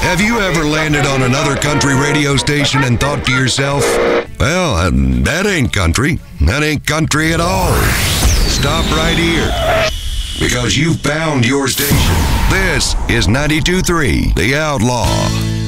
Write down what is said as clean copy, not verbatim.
Have you ever landed on another country radio station and thought to yourself, well, that ain't country. That ain't country at all. Stop right here, because you've found your station. This is 92.3 The Outlaw.